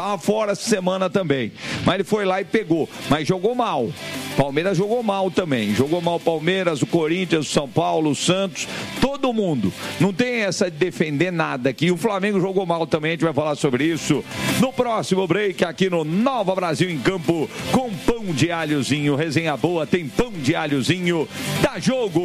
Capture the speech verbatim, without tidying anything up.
fora essa semana também. Mas ele foi lá e pegou. Mas jogou mal. Palmeiras jogou mal também. Jogou mal o Palmeiras, o Corinthians, o São Paulo, o Santos, todo mundo. Não tem essa de defender nada aqui. O Flamengo jogou mal também. A gente vai falar sobre isso no próximo break aqui no Nova Brasil em Campo com pão de alhozinho. Resenha boa, tem pão de alhozinho. Dá jogo!